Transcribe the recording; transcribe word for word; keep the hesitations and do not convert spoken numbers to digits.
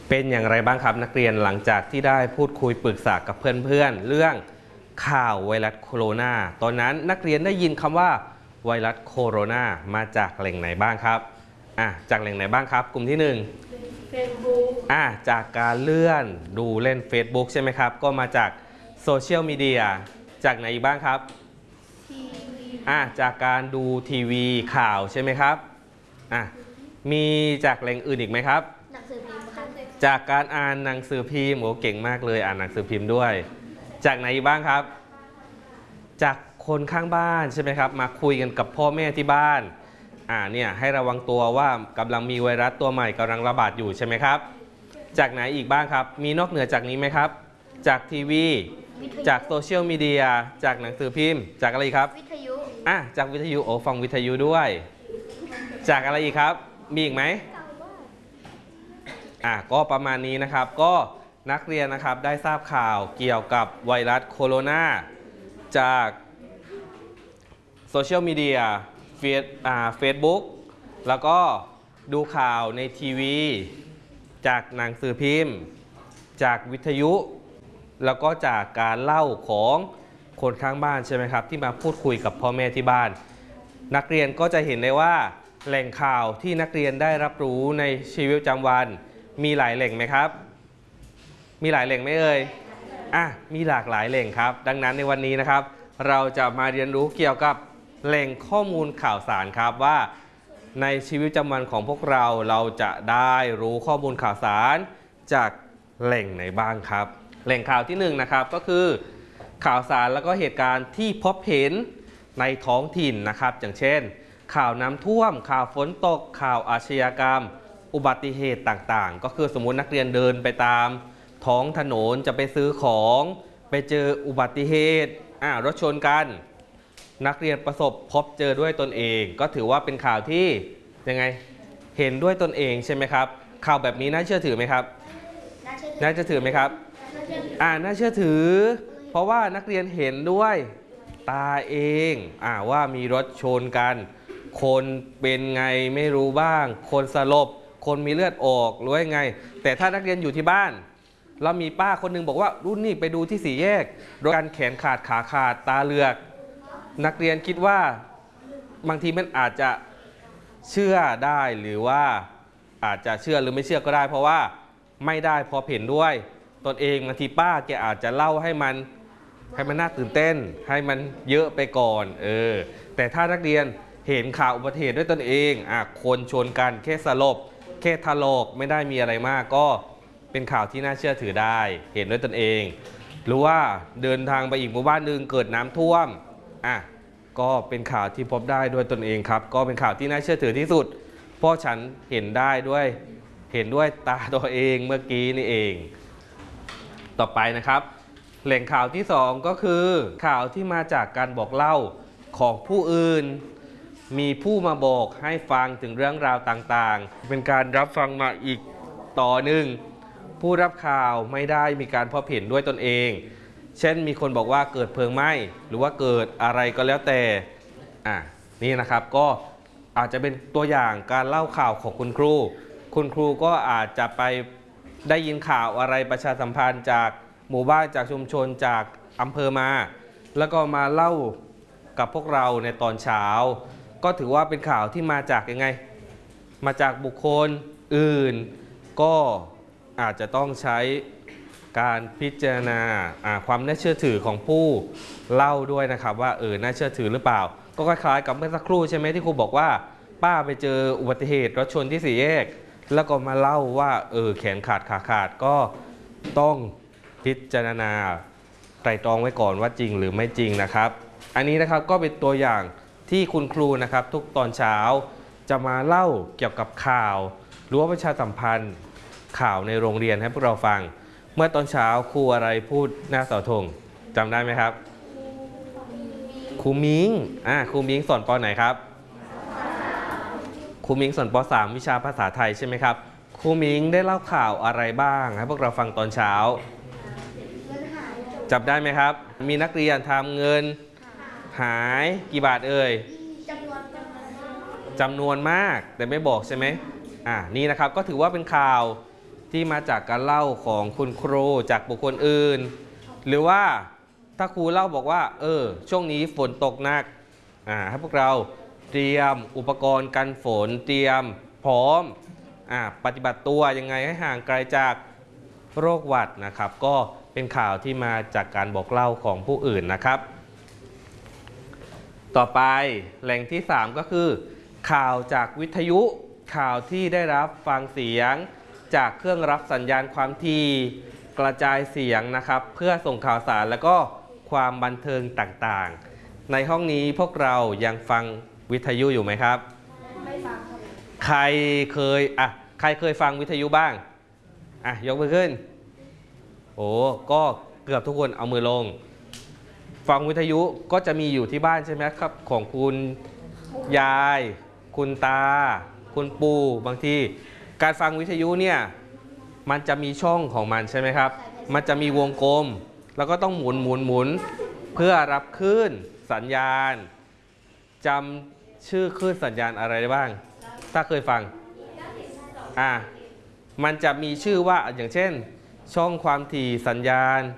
เป็นอย่างไรบ้างครับนักเรียนหลังจากที่ได้พูดคุยปรึกษากับเพื่อนๆเรื่องข่าวไวรัสโคโรนาตอนนั้นนักเรียนได้ยินคำว่าไวรัสโคโรนามาจากแหล่งไหนบ้างครับอ่ะจากแหล่งไหนบ้างครับกลุ่มที่หนึ่ง Facebook อ่ะจากการเลื่อนดูเล่น Facebook ใช่ไหมครับก็มาจากโซเชียลมีเดียจากไหนอีกบ้างครับทีวีอ่ะจากการดูทีวีข่าวใช่ไหมครับอ่ะมีจากแหล่งอื่นอีกไหมครับหนังสือพิมพ์ค่ะจากการอ่านหนังสือพิมพ์โอ้เก่งมากเลยอ่านหนังสือพิมพ์ด้วยจากไหนบ้างครับจากคนข้างบ้านใช่ไหมครับมาคุยกันกับพ่อแม่ที่บ้านอ่าเนี่ยให้ระวังตัวว่ากำลังมีไวรัสตัวใหม่กำลังระบาดอยู่ใช่ไหมครับจากไหนอีกบ้างครับมีนอกเหนือจากนี้ไหมครับจากทีวีจากโซเชียลมีเดียจากหนังสือพิมพ์จากอะไรครับวิทยุอ่ะจากวิทยุโอ้ฟังวิทยุด้วยจากอะไรอีกครับมีอีกไหมอ่ะก็ประมาณนี้นะครับก็นักเรียนนะครับได้ทราบข่าวเกี่ยวกับไวรัสโคโรนาจากโซเชียลมีเดียเฟซอ่าเฟซบุ๊กแล้วก็ดูข่าวในทีวีจากหนังสือพิมพ์จากวิทยุแล้วก็จากการเล่าของคนข้างบ้านใช่ไหมครับที่มาพูดคุยกับพ่อแม่ที่บ้านนักเรียนก็จะเห็นได้ว่าแหล่งข่าวที่นักเรียนได้รับรู้ในชีวิตประจำวันมีหลายแหล่งไหมครับมีหลายแหล่งไหมเอ่ยอ่ะมีหลากหลายแหล่งครับดังนั้นในวันนี้นะครับเราจะมาเรียนรู้เกี่ยวกับแหล่งข้อมูลข่าวสารครับว่าในชีวิตประจำวันของพวกเราเราจะได้รู้ข้อมูลข่าวสารจากแหล่งไหนบ้างครับแหล่งข่าวที่หนึ่งนะครับก็คือข่าวสารแล้วก็เหตุการณ์ที่พบเห็นในท้องถิ่นนะครับอย่างเช่นข่าวน้ำท่วมข่าวฝนตกข่าวอาชญากรรมอุบัติเหตุต่างๆก็คือสมมุตินักเรียนเดินไปตามท้องถนนจะไปซื้อของไปเจออุบัติเหตุอ่ารถชนกันนักเรียนประสบพบเจอด้วยตนเองก็ถือว่าเป็นข่าวที่ยังไงเห็นด้วยตนเองใช่ไหมครับข่าวแบบนี้น่าเชื่อถือไหมครับน่าเชื่อถือไหมครับอ่าน่าเชื่อถือเพราะว่านักเรียนเห็นด้วยตาเองอ่าว่ามีรถชนกันคนเป็นไงไม่รู้บ้างคนสลบคนมีเลือดออกหรือว่าไงแต่ถ้านักเรียนอยู่ที่บ้านเรามีป้าคนนึงบอกว่ารุ่นนี้ไปดูที่สี่แยกรถกันแขนขาดขาขาดตาเหลือกนักเรียนคิดว่าบางทีมันอาจจะเชื่อได้หรือว่าอาจจะเชื่อหรือไม่เชื่อก็ได้เพราะว่าไม่ได้พอเห็นด้วยตนเองบางทีป้าแกอาจจะเล่าให้มันให้มันน่าตื่นเต้นให้มันเยอะไปก่อนเออแต่ถ้านักเรียนเห็นข่าวอุบัติเหตุด้วยตนเองอ่ะคนชนกันแค่สลบแค่ถลอกไม่ได้มีอะไรมากก็เป็นข่าวที่น่าเชื่อถือได้เห็นด้วยตนเองหรือว่าเดินทางไปอีกหมู่บ้านหนึ่งเกิดน้ำท่วมอ่ะก็เป็นข่าวที่พบได้ด้วยตนเองครับก็เป็นข่าวที่น่าเชื่อถือที่สุดเพราะฉันเห็นได้ด้วยเห็นด้วยตาตัวเองเมื่อกี้นี่เองต่อไปนะครับแหล่งข่าวที่สองก็คือข่าวที่มาจากการบอกเล่าของผู้อื่นมีผู้มาบอกให้ฟังถึงเรื่องราวต่างๆเป็นการรับฟังมาอีกต่อหนึ่งผู้รับข่าวไม่ได้มีการพบเห็นด้วยตนเองเช่นมีคนบอกว่าเกิดเพลิงไหม้หรือว่าเกิดอะไรก็แล้วแต่อ่ะนี่นะครับก็อาจจะเป็นตัวอย่างการเล่าข่าวของคุณครูคุณครูก็อาจจะไปได้ยินข่าวอะไรประชาสัมพันธ์จากหมู่บ้านจากชุมชนจากอำเภอมาแล้วก็มาเล่ากับพวกเราในตอนเช้าก็ถือว่าเป็นข่าวที่มาจากยังไงมาจากบุคคลอื่นก็อาจจะต้องใช้การพิจารณาความน่าเชื่อถือของผู้เล่าด้วยนะครับว่าเออน่าเชื่อถือหรือเปล่าก็คล้ายๆกับเมื่อสักครู่ใช่ไหมที่ครูบอกว่าป้าไปเจออุบัติเหตุรถชนที่สี่แยกแล้วก็มาเล่าว่าเออแขนขาดขาขาดก็ต้องพิจารณาไตร่ตรองไว้ก่อนว่าจริงหรือไม่จริงนะครับอันนี้นะครับก็เป็นตัวอย่างที่คุณครูนะครับทุกตอนเช้าจะมาเล่าเกี่ยวกับข่าวหรือว่าประชาสัมพันธ์ข่าวในโรงเรียนให้พวกเราฟังเมื่อตอนเช้าครูอะไรพูดหน้าเสาธงจำได้ไหมครับครูมิงอ่าครูมิงสอนป.ไหนครับครูมิงสอนป.สามวิชาภาษาไทยใช่ไหมครับครูมิงได้เล่าข่าวอะไรบ้างให้พวกเราฟังตอนเช้าจำได้ไหมครับมีนักเรียนทำเงินหายกี่บาทเอ่ยจำนวนมากแต่ไม่บอกใช่ไหมอ่านี่นะครับก็ถือว่าเป็นข่าวที่มาจากการเล่าของคุณครูจากบุคคลอื่น หรือว่าถ้าครูเล่าบอกว่าเออช่วงนี้ฝนตกหนักอ่าให้พวกเราเตรียมอุปกรณ์กันฝนเตรียมพร้อมอ่าปฏิบัติตัวยังไงให้ห่างไกลจากโรคหวัดนะครับ ก็เป็นข่าวที่มาจากการบอกเล่าของผู้อื่นนะครับ ต่อไปแหล่งที่สามก็คือ ข่าวจากวิทยุข่าวที่ได้รับฟังเสียงจากเครื่องรับสัญญาณความถี่กระจายเสียงนะครับเพื่อส่งข่าวสารและก็ความบันเทิงต่างๆในห้องนี้พวกเรายังฟังวิทยุอยู่ไหมครับไม่ฟังครับใครเคยอ่ะใครเคยฟังวิทยุบ้างอ่ะยกมือขึ้นโอ้ก็เกือบทุกคนเอามือลงฟังวิทยุก็จะมีอยู่ที่บ้านใช่ไหมครับของคุณยายคุณตาคุณปู่บางทีการฟังวิทยุเนี่ยมันจะมีช่องของมันใช่ไหมครับมันจะมีวงกลมแล้วก็ต้องหมุนหมุนหมุนเพื่อรับคลื่นสัญญาณจำชื่อคลื่นสัญญาณอะไรได้บ้างถ้าเคยฟังอ่ะมันจะมีชื่อว่าอย่างเช่นช่องความถี่สัญญาณ